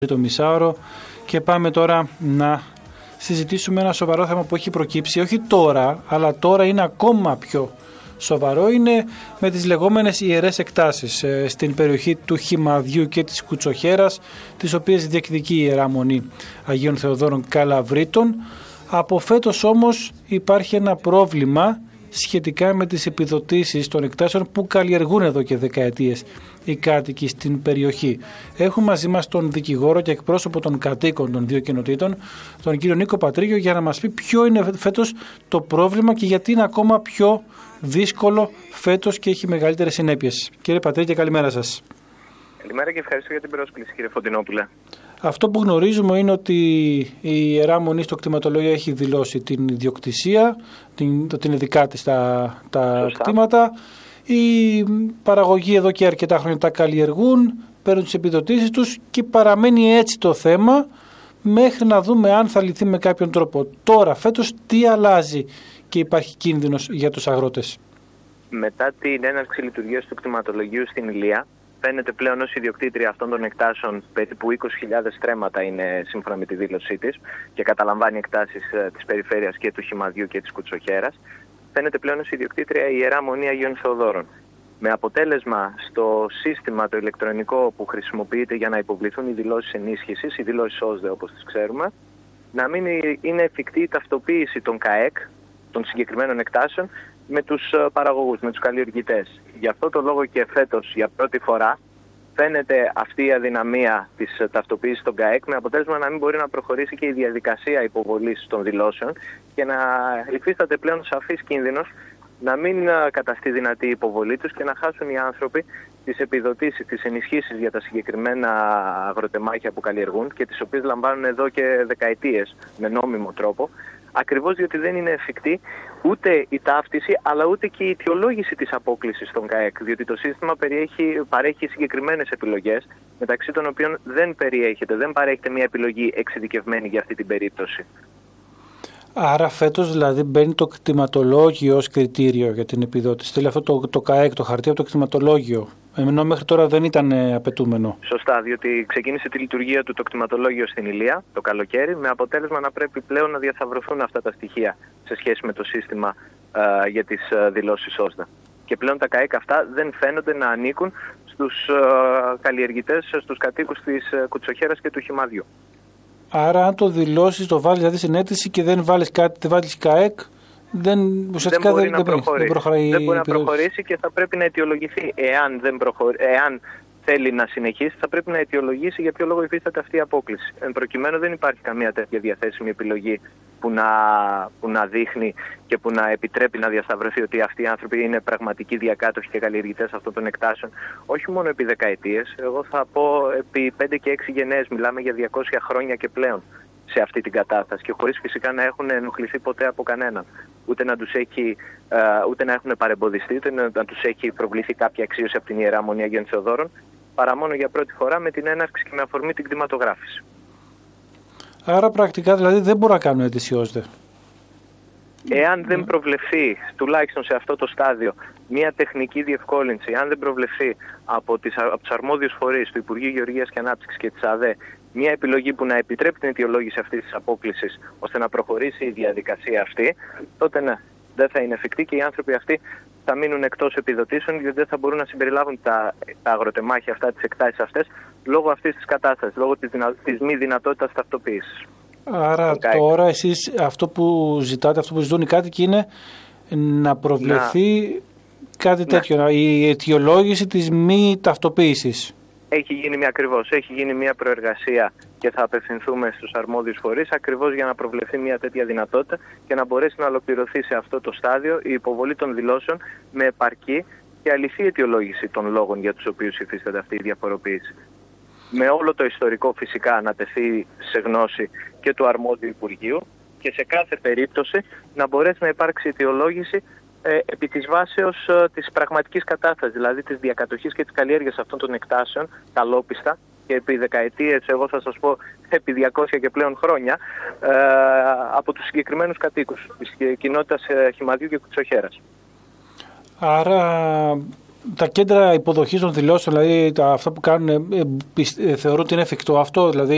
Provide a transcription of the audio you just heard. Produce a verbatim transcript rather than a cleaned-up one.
το μισάωρο και πάμε τώρα να συζητήσουμε ένα σοβαρό θέμα που έχει προκύψει όχι τώρα, αλλά τώρα είναι ακόμα πιο σοβαρό. Είναι με τις λεγόμενες ιερές εκτάσεις ε, στην περιοχή του Χυμαδιού και της Κουτσοχέρας, τις οποίες διεκδικεί η Ιερά Μονή Αγίων Θεοδόρων Καλαβρίτων. Από φέτος όμως υπάρχει ένα πρόβλημα σχετικά με τις επιδοτήσεις των εκτάσεων που καλλιεργούν εδώ και δεκαετίες οι κάτοικοι στην περιοχή. Έχουμε μαζί μας τον δικηγόρο και εκπρόσωπο των κατοίκων των δύο κοινοτήτων, τον κύριο Νίκο Πατρίγιο, για να μας πει ποιο είναι φέτος το πρόβλημα και γιατί είναι ακόμα πιο δύσκολο φέτος και έχει μεγαλύτερες συνέπειες. Κύριε Πατρίγιο, καλημέρα σας. Καλημέρα και ευχαριστώ για την πρόσκληση, κύριε Φωτεινόπουλε. Αυτό που γνωρίζουμε είναι ότι η Ιερά Μονή στο κτηματολόγιο έχει δηλώσει την ιδιοκτησία, την, ότι είναι δικά της τα, τα κτήματα. Οι παραγωγοί εδώ και αρκετά χρόνια τα καλλιεργούν, παίρνουν τις επιδοτήσεις τους και παραμένει έτσι το θέμα μέχρι να δούμε αν θα λυθεί με κάποιον τρόπο. Τώρα, φέτος, τι αλλάζει και υπάρχει κίνδυνος για τους αγρότες? Μετά την έναρξη λειτουργίας του κτηματολογίου στην Ηλία, φαίνεται πλέον ως ιδιοκτήτρια αυτών των εκτάσεων, περίπου είκοσι χιλιάδες στρέμματα είναι σύμφωνα με τη δήλωσή της και καταλαμβάνει εκτάσεις της περιφέρειας και του Χυμαδιού και της Κουτσοχέρας. Φαίνεται πλέον ως ιδιοκτήτρια η Ιερά Μονή Αγίων Θεοδόρων. Με αποτέλεσμα στο σύστημα το ηλεκτρονικό που χρησιμοποιείται για να υποβληθούν οι δηλώσεις ενίσχυσης, οι δηλώσεις ΩΣΔΕ όπως τις ξέρουμε, να μην είναι εφικτή η ταυτοποίηση των ΚΑΕΚ, των συγκεκριμένων εκτάσεων, με τους παραγωγούς, με τους καλλιεργητές. Γι' αυτό το λόγο και φέτος για πρώτη φορά φαίνεται αυτή η αδυναμία της ταυτοποίησης των ΚΑΕΚ, με αποτέλεσμα να μην μπορεί να προχωρήσει και η διαδικασία υποβολής των δηλώσεων και να υφίσταται πλέον σαφής κίνδυνος να μην καταστεί δυνατή η υποβολή τους και να χάσουν οι άνθρωποι τις επιδοτήσεις, τις ενισχύσεις για τα συγκεκριμένα αγροτεμάχια που καλλιεργούν και τις οποίες λαμβάνουν εδώ και δεκαετίες με νόμιμο τρόπο, ακριβώς διότι δεν είναι εφικτή ούτε η ταύτιση αλλά ούτε και η αιτιολόγηση της απόκλησης των ΚΑΕΚ, διότι το σύστημα περιέχει, παρέχει συγκεκριμένες επιλογές, μεταξύ των οποίων δεν περιέχεται, δεν παρέχεται μια επιλογή εξειδικευμένη για αυτή την περίπτωση. Άρα φέτος δηλαδή μπαίνει το κτηματολόγιο ως κριτήριο για την επιδότηση. Θέλει αυτό το, το ΚΑΕΚ, το χαρτί από το κτηματολόγιο, ενώ μέχρι τώρα δεν ήταν απαιτούμενο. Σωστά, διότι ξεκίνησε τη λειτουργία του το κτηματολόγιο στην Ηλία το καλοκαίρι, με αποτέλεσμα να πρέπει πλέον να διαθαυρωθούν αυτά τα στοιχεία σε σχέση με το σύστημα α, για τις δηλώσεις ΩΣΔΑ. Και πλέον τα ΚΑΕΚ αυτά δεν φαίνονται να ανήκουν στους α, καλλιεργητές, στους κατοίκους της Κουτσοχέρας και του Χυμαδιού. Άρα, αν το δηλώσεις, το βάλεις δηλαδή στην αίτηση και δεν βάλεις κάτι, δεν βάλεις ΚΑΕΚ, δεν, ουσιαστικά δεν μπορεί δεν, να δεν, προχωρήσει. δεν, προχωρεί, δεν μπορεί να προχωρήσει και θα πρέπει να αιτιολογηθεί. Εάν, δεν προχωρ... Εάν θέλει να συνεχίσει, θα πρέπει να αιτιολογήσει για ποιο λόγο υφίσταται αυτή η απόκληση. Εν προκειμένου δεν υπάρχει καμία τέτοια διαθέσιμη επιλογή που να, που να δείχνει και που να επιτρέπει να διασταυρωθεί ότι αυτοί οι άνθρωποι είναι πραγματικοί διακάτοχοι και καλλιεργητές αυτών των εκτάσεων, όχι μόνο επί δεκαετίες, εγώ θα πω επί πέντε και έξι γενναίες, μιλάμε για διακόσια χρόνια και πλέον σε αυτή την κατάσταση και χωρίς φυσικά να έχουν ενοχληθεί ποτέ από κανέναν. Ούτε να τους έχει, ούτε να έχουν παρεμποδιστεί, ούτε να τους έχει προβληθεί κάποια αξίωση από την Ιερά Μονή Αγίων Θεοδόρων, παρά μόνο για πρώτη φορά με την έναρξη και με αφορμή την κτηματογράφηση. Άρα πρακτικά δηλαδή δεν μπορώ να κάνω αίτηση ΩΣΔΕ. Εάν δεν προβλεφθεί, τουλάχιστον σε αυτό το στάδιο, μια τεχνική διευκόλυνση, αν δεν προβλεφθεί από, τις, από τους αρμόδιους φορείς του Υπουργείου Γεωργίας και Ανάπτυξης και της ΑΔΕ μια επιλογή που να επιτρέπει την αιτιολόγηση αυτής της απόκλησης ώστε να προχωρήσει η διαδικασία αυτή, τότε ναι, δεν θα είναι εφικτή και οι άνθρωποι αυτοί θα μείνουν εκτός επιδοτήσεων, γιατί δεν θα μπορούν να συμπεριλάβουν τα, τα αγροτεμάχια αυτά, τις εκτάσεις αυτές, λόγω αυτής της κατάστασης, λόγω της, δυνα, της μη δυνατότητας ταυτοποίησης. Άρα τώρα εσείς αυτό που ζητάτε, αυτό που ζητούν οι κάτοικοι είναι να προβλεφθεί να... κάτι τέτοιο, ναι. Η αιτιολόγηση της μη ταυτοποίησης. Έχει γίνει μια ακριβώς, έχει γίνει μια προεργασία και θα απευθυνθούμε στους αρμόδιους φορείς ακριβώς για να προβλεφθεί μια τέτοια δυνατότητα και να μπορέσει να ολοκληρωθεί σε αυτό το στάδιο η υποβολή των δηλώσεων με επαρκή και αληθή αιτιολόγηση των λόγων για τους οποίους υφίσταται αυτή η διαφοροποίηση. Με όλο το ιστορικό φυσικά να τεθεί σε γνώση και του αρμόδιου Υπουργείου και σε κάθε περίπτωση να μπορέσει να υπάρξει αιτιολόγηση ε, επί της βάσεως ε, της πραγματικής κατάστασης, δηλαδή της διακατοχής και της καλλιέργειας αυτών των εκτάσεων, καλόπιστα και επί δεκαετίες, εγώ θα σας πω επί διακόσια και πλέον χρόνια, ε, από τους συγκεκριμένους κατοίκους της κοινότητας ε, Χυμαδιού και Κουτσοχέρας. Άρα τα κέντρα υποδοχής των δηλώσεων, δηλαδή τα, αυτά που κάνουν, ε, ε, θεωρούν ότι είναι εφικτό αυτό, δηλαδή